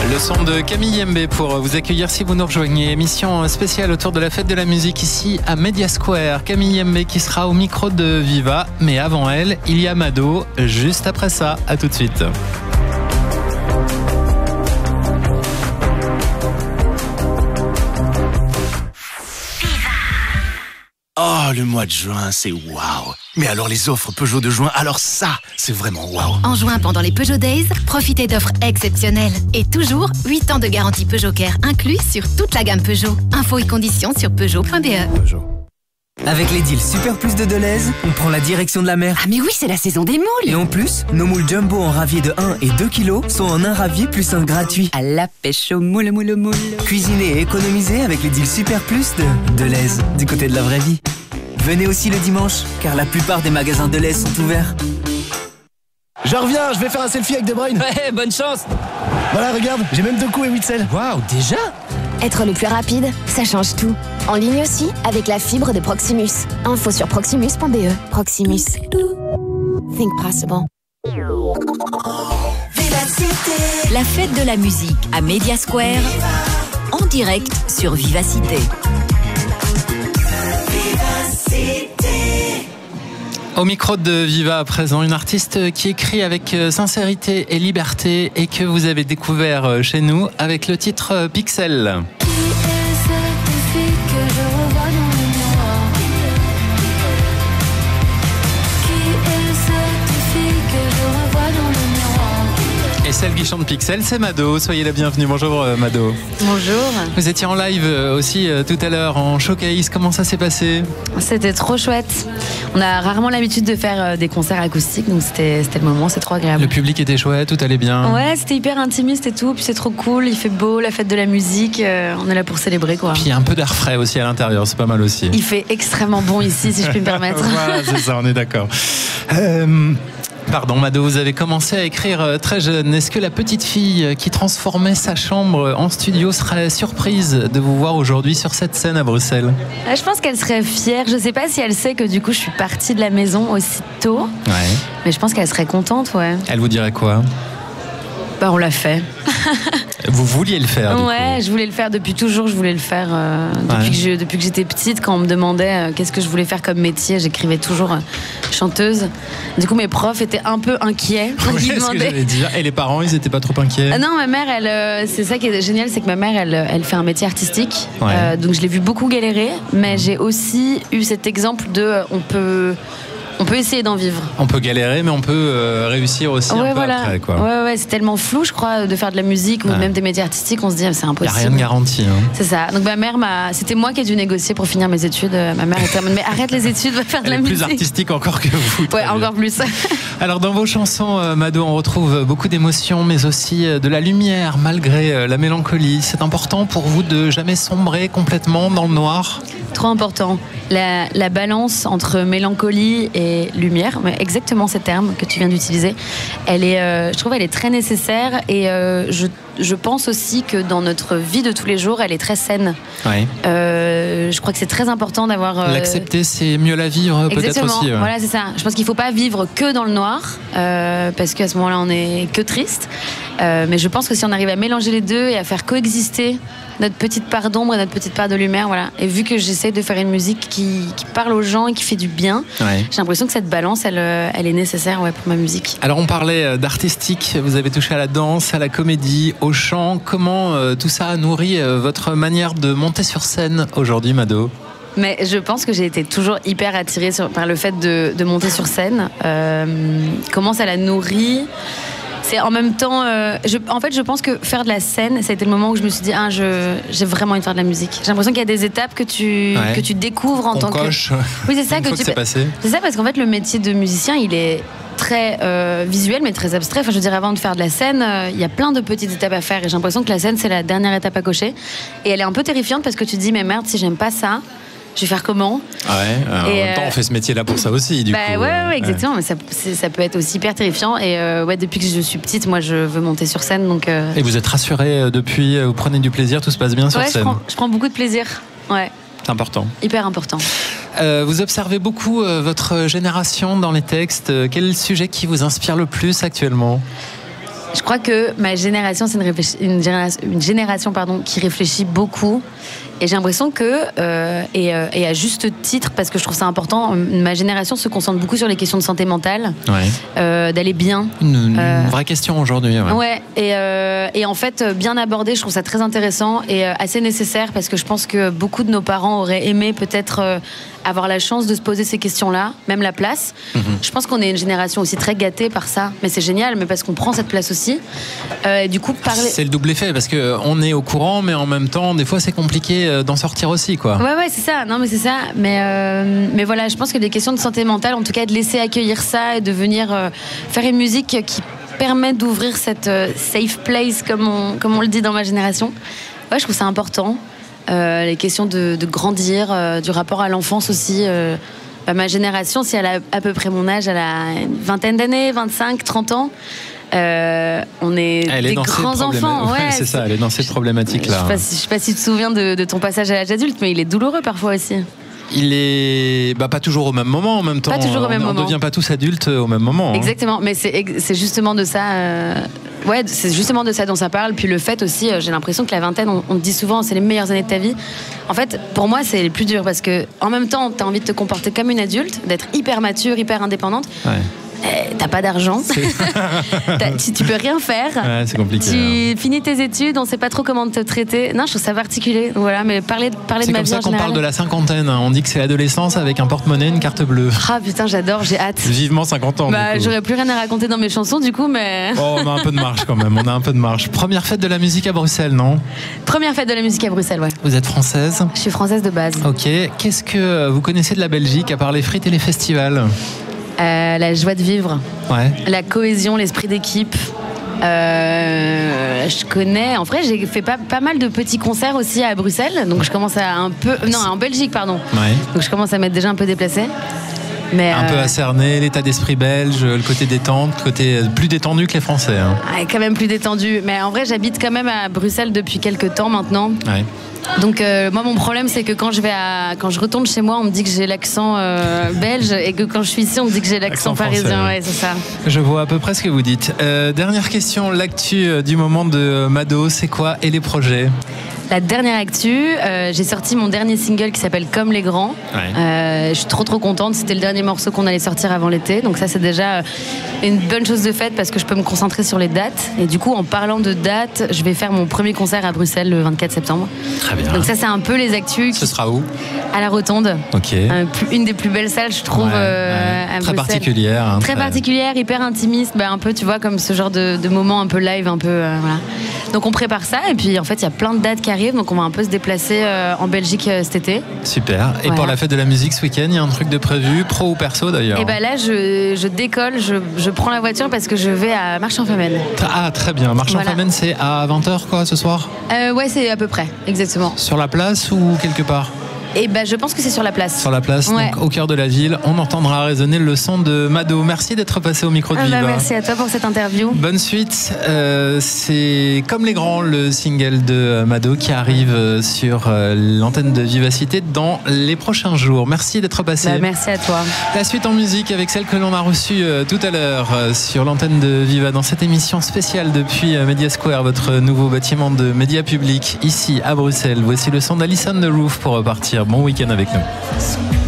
Le son de Camille Mbé pour vous accueillir si vous nous rejoignez. Émission spéciale autour de la fête de la musique ici à Media Square. Camille Mbé qui sera au micro de Viva. Mais avant elle, il y a Mado. Juste après ça, à tout de suite. Oh, le mois de juin, c'est waouh. Mais alors les offres Peugeot de juin, alors ça, c'est vraiment waouh. En juin, pendant les Peugeot Days, profitez d'offres exceptionnelles. Et toujours, 8 ans de garantie Peugeot Care inclus sur toute la gamme Peugeot. Infos et conditions sur Peugeot.be. Peugeot. Avec les deals Super Plus de Deleuze, on prend la direction de la mer. Ah mais oui, c'est la saison des moules. Et en plus, nos moules jumbo en ravier de 1 et 2 kilos sont en un ravier plus un gratuit. À la pêche aux moules. Cuisinez et économisez avec les deals Super Plus de Deleuze, du côté de la vraie vie. Venez aussi le dimanche, car la plupart des magasins Deleuze sont ouverts. Je reviens, je vais faire un selfie avec De Bruyne. Ouais, bonne chance. Voilà, regarde, j'ai même 2 coups et 8 selles. Waouh, déjà? Être le plus rapide, ça change tout. En ligne aussi, avec la fibre de Proximus. Info sur proximus.be. Proximus. Think possible. La fête de la musique à Media Square, en direct sur Vivacité. Au micro de Viva à présent, une artiste qui écrit avec sincérité et liberté et que vous avez découvert chez nous avec le titre Pixel. Et celle qui chante Pixel, c'est Mado. Soyez la bienvenue. Bonjour Mado. Bonjour. Vous étiez en live aussi tout à l'heure en showcase. Comment ça s'est passé? C'était trop chouette. On a rarement l'habitude de faire des concerts acoustiques, donc c'était le moment, c'est trop agréable. Le public était chouette, tout allait bien. Ouais, c'était hyper intimiste et tout, puis c'est trop cool, il fait beau, la fête de la musique, on est là pour célébrer quoi. Puis il y a un peu d'air frais aussi à l'intérieur, c'est pas mal aussi. Il fait extrêmement bon ici, si je puis me permettre. Voilà, c'est ça, on est d'accord. Pardon Mado, vous avez commencé à écrire très jeune. Est-ce que la petite fille qui transformait sa chambre en studio serait surprise de vous voir aujourd'hui sur cette scène à Bruxelles? Je pense qu'elle serait fière. Je sais pas si elle sait que du coup je suis partie de la maison aussitôt. Ouais. Mais je pense qu'elle serait contente, ouais. Elle vous dirait quoi? Bah on l'a fait. Vous vouliez le faire du Ouais, coup. je voulais le faire depuis toujours, je voulais le faire depuis que j'étais petite, quand on me demandait qu'est-ce que je voulais faire comme métier, j'écrivais toujours chanteuse. Du coup mes profs étaient un peu inquiets. Oui, c'est ce que j'allais dire. Et les parents, ils étaient pas trop inquiets? Ah non, ma mère, c'est ça qui est génial, c'est que ma mère, elle fait un métier artistique. Ouais. Donc je l'ai vu beaucoup galérer, mais j'ai aussi eu cet exemple de on peut essayer d'en vivre. On peut galérer, mais on peut réussir aussi un peu après, quoi. Ouais, c'est tellement flou, je crois, de faire de la musique ou même des métiers artistiques, on se dit c'est impossible. Il n'y a rien de garanti. Hein. C'est ça. Donc ma mère c'était moi qui ai dû négocier pour finir mes études. Ma mère était en mode mais arrête les études, va faire de la musique. Elle est plus artistique encore que vous. Ouais, encore plus. Alors dans vos chansons, Mado, on retrouve beaucoup d'émotions, mais aussi de la lumière malgré la mélancolie. C'est important pour vous de jamais sombrer complètement dans le noir? Trop important. La balance entre mélancolie et lumière, mais exactement ces termes que tu viens d'utiliser, je trouve elle est très nécessaire et je pense aussi que dans notre vie de tous les jours, elle est très saine. Ouais. Je crois que c'est très important d'avoir... L'accepter, c'est mieux la vivre peut-être aussi. Exactement, voilà, c'est ça. Je pense qu'il ne faut pas vivre que dans le noir, parce qu'à ce moment-là, on n'est que triste. Mais je pense que si on arrive à mélanger les deux et à faire coexister notre petite part d'ombre et notre petite part de lumière, voilà. Et vu que j'essaie de faire une musique qui parle aux gens et qui fait du bien, j'ai l'impression que cette balance, elle est nécessaire pour ma musique. Alors on parlait d'artistique, vous avez touché à la danse, à la comédie, au chant. Comment tout ça a nourri votre manière de monter sur scène aujourd'hui, Mado? Mais je pense que j'ai été toujours hyper attirée par le fait de monter sur scène. Comment ça l'a nourri? C'est en même temps, en fait, je pense que faire de la scène, ça a été le moment où je me suis dit, j'ai vraiment envie de faire de la musique. J'ai l'impression qu'il y a des étapes que tu découvres en tant coche. que. Oui, c'est ça Une fois que c'est passé. C'est ça, parce qu'en fait, le métier de musicien, il est très visuel, mais très abstrait. Enfin, je veux dire, avant de faire de la scène, il y a plein de petites étapes à faire. Et j'ai l'impression que la scène, c'est la dernière étape à cocher. Et elle est un peu terrifiante parce que tu te dis, mais merde, si j'aime pas ça, je vais faire comment? En même temps, on fait ce métier-là pour ça aussi, du coup. Ouais, exactement. Mais ça peut être aussi hyper terrifiant. Et depuis que je suis petite, moi, je veux monter sur scène. Donc, Et vous êtes rassurée depuis? Vous prenez du plaisir? Tout se passe bien sur scène? Je prends beaucoup de plaisir. Ouais. C'est important. Hyper important. Vous observez beaucoup votre génération dans les textes. Quel est le sujet qui vous inspire le plus actuellement? Je crois que ma génération, c'est une génération qui réfléchit beaucoup. Et j'ai l'impression que, et à juste titre, parce que je trouve ça important, ma génération se concentre beaucoup sur les questions de santé mentale, d'aller bien. Une vraie question aujourd'hui. Ouais, et en fait, bien abordé, je trouve ça très intéressant et assez nécessaire, parce que je pense que beaucoup de nos parents auraient aimé peut-être avoir la chance de se poser ces questions-là, même la place. Je pense qu'on est une génération aussi très gâtée par ça, mais c'est génial, mais parce qu'on prend cette place aussi. Et du coup, c'est le double effet, parce qu'on est au courant, mais en même temps, des fois, c'est compliqué d'en sortir aussi, quoi. Ouais, c'est ça. Non, mais c'est ça. Mais voilà, je pense que des questions de santé mentale, en tout cas, de laisser accueillir ça et de venir faire une musique qui permet d'ouvrir cette safe place, comme on le dit dans ma génération. Ouais, je trouve ça important. Les questions de grandir, du rapport à l'enfance aussi. Ma génération, si elle a à peu près mon âge, elle a une vingtaine d'années, 25, 30 ans. On est des grands enfants. Ouais, c'est ça, elle est dans cette problématique-là. Je sais pas si tu te souviens de ton passage à l'âge adulte, mais il est douloureux parfois aussi. Il est pas toujours au même moment, en même temps. Pas toujours au même moment. On ne devient pas tous adultes au même moment. Exactement, mais c'est justement de ça. C'est justement de ça dont ça parle. Puis le fait aussi, j'ai l'impression que la vingtaine, on te dit souvent, c'est les meilleures années de ta vie. En fait, pour moi, c'est les plus dures, parce que en même temps, t'as envie de te comporter comme une adulte, d'être hyper mature, hyper indépendante. Ouais. T'as pas d'argent, tu peux rien faire. Ouais, c'est compliqué. Tu finis tes études, on sait pas trop comment te traiter. Non, je trouve ça particulier. Voilà, mais parler de ma vie en général. C'est comme ça qu'on parle de la cinquantaine. On dit que c'est l'adolescence avec un porte-monnaie, une carte bleue. Ah putain, j'adore, j'ai hâte. Vivement 50 ans. J'aurais plus rien à raconter dans mes chansons du coup, mais. Oh, on a un peu de marge quand même. On a un peu de marge. Première fête de la musique à Bruxelles, non? Première fête de la musique à Bruxelles, ouais. Vous êtes française? Je suis française de base. Ok. Qu'est-ce que vous connaissez de la Belgique à part les frites et les festivals? La joie de vivre, la cohésion, l'esprit d'équipe. Je connais. En vrai, j'ai fait pas mal de petits concerts aussi à Bruxelles, donc je commence à un peu. Non, en Belgique, pardon. Ouais. Donc je commence à m'être déjà un peu déplacée. Mais un peu à cerner l'état d'esprit belge, le côté détente, le côté plus détendu que les Français. Hein. Quand même plus détendu. Mais en vrai, j'habite quand même à Bruxelles depuis quelques temps maintenant. Ouais. Donc moi, mon problème, c'est que quand je retourne chez moi, on me dit que j'ai l'accent belge, et que quand je suis ici, on me dit que j'ai l'accent parisien. Ouais, c'est ça. Je vois à peu près ce que vous dites. Dernière question, l'actu du moment de Mado, c'est quoi et les projets? La dernière actu, j'ai sorti mon dernier single qui s'appelle Comme les grands. Je suis trop contente. C'était le dernier morceau qu'on allait sortir avant l'été. Donc ça, c'est déjà une bonne chose de faite, parce que je peux me concentrer sur les dates. Et du coup, en parlant de dates, je vais faire mon premier concert à Bruxelles le 24 septembre. Très bien. Donc ça, c'est un peu les actus. Ce sera où? À la Rotonde. Ok. Une des plus belles salles, je trouve, à très Bruxelles. Particulière. Hein, très particulière, hyper intimiste. Un peu, tu vois, comme ce genre de moment un peu live, un peu, voilà. Donc on prépare ça, et puis en fait, il y a plein de dates qui arrivent, donc on va un peu se déplacer en Belgique cet été. Super. Et pour la fête de la musique ce week-end, il y a un truc de prévu, pro ou perso d'ailleurs? Et là, je décolle, je prends la voiture parce que je vais à Marche-en-Famenne. Ah, très bien. Marche-en-Famenne, c'est à 20h, quoi, ce soir? Ouais, c'est à peu près, exactement. Sur la place ou quelque part? Et je pense que c'est sur la place. Sur la place, donc au cœur de la ville. On entendra résonner le son de Mado. Merci d'être passé au micro de Viva. Merci à toi pour cette interview. Bonne suite. C'est Comme les grands, le single de Mado qui arrive sur l'antenne de Vivacité dans les prochains jours. Merci d'être passé. Merci à toi. La suite en musique avec celle que l'on a reçue tout à l'heure sur l'antenne de Viva dans cette émission spéciale depuis Media Square, votre nouveau bâtiment de médias publics ici à Bruxelles. Voici le son d'Alison The Roof pour repartir. Bon week-end avec nous.